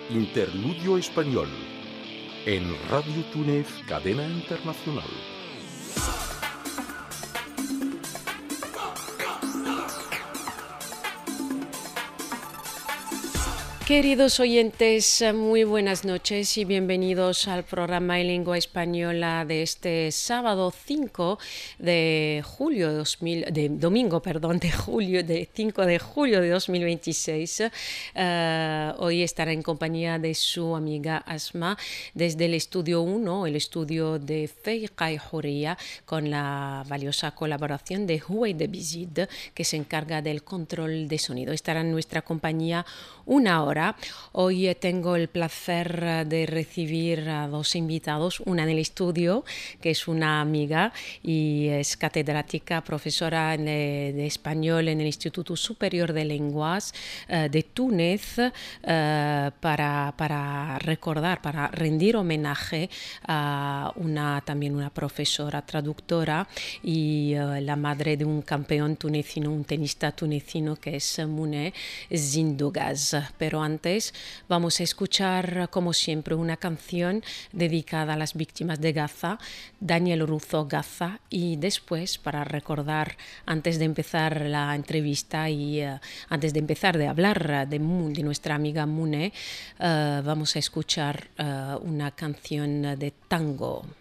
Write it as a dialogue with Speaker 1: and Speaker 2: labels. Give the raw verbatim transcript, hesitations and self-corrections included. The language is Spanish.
Speaker 1: Interludio Español en Radio Túnez, cadena internacional.
Speaker 2: Queridos oyentes, muy buenas noches y bienvenidos al programa en lengua española de este sábado cinco de julio de dos mil, de domingo, perdón, de julio, de cinco de julio de dos mil veintiséis. Uh, hoy estará en compañía de su amiga Asma desde el estudio uno, el estudio de Feiqa y Huria, con la valiosa colaboración de Huwaid Bizid, que se encarga del control de sonido. Estará en nuestra compañía una hora. Hoy tengo el placer de recibir a dos invitados, una en el estudio, que es una amiga y es catedrática, profesora de español en el Instituto Superior de Lenguas de Túnez, para, para recordar, para rendir homenaje a una, también una profesora traductora y la madre de un campeón tunecino, un tenista tunecino que es Mouneh Zindoughaz. Pero antes vamos a escuchar, como siempre, una canción dedicada a las víctimas de Gaza, Daniel Ruzo Gaza, y después, para recordar, antes de empezar la entrevista y uh, antes de empezar de hablar de, de nuestra amiga Mouneh, uh, vamos a escuchar uh, una canción de tango.